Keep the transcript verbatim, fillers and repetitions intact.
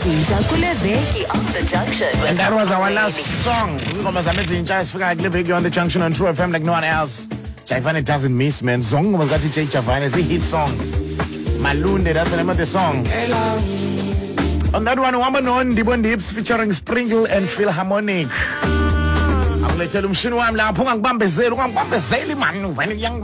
ezintsha kule veki on The Junction. And that was our last song. Ingoma zami ezintsha esifika kule veki on The Junction on True F M like no one else. Javane doesn't miss, man. Zonke ingoma zikathi J Javane is the hit songs. Malunde, that's the name of the song. On that one, Wamba Non, Dibon Dips featuring Sprinkle and Philharmonic. Aku letela umshini wami lapho ngangibambezeli, ungangibambezeli man, wena young